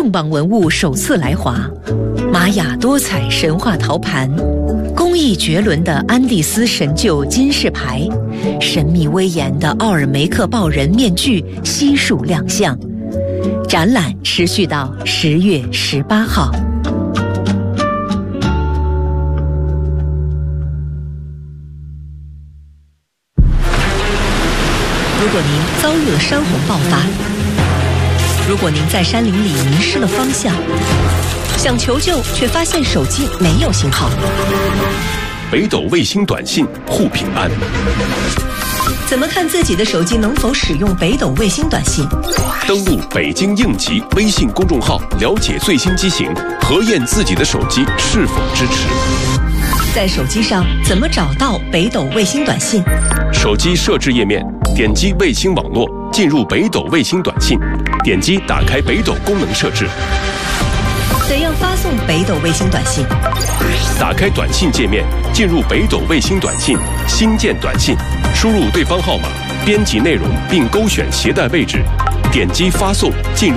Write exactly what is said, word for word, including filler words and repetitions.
重磅文物首次来华，玛雅多彩神话陶盘，工艺绝伦的安第斯神鹫金饰牌，神秘威严的奥尔梅克豹人面具悉数亮相。展览持续到十月十八号。如果您遭遇了山洪爆发，如果您在山林里迷失了方向，想求救却发现手机没有信号， 北斗卫星短信护平安。 怎么看自己的手机能否使用北斗卫星短信？ 登录北京应急微信公众号，了解最新机型，核验自己的手机是否支持。 在手机上怎么找到北斗卫星短信？ 手机设置页面，点击卫星网络，进入北斗卫星短信，点击打开北斗功能设置。 怎样发送北斗卫星短信？ 打开短信界面，进入北斗卫星短信，新建短信，输入对方号码，编辑内容并勾选携带位置，点击发送，进入